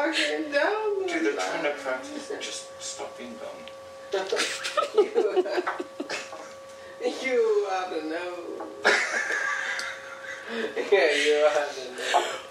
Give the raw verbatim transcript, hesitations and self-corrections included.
fucking dumb. Dude, they're trying to practice. Just stop being dumb. you, you ought to know. Yeah, you ought to know.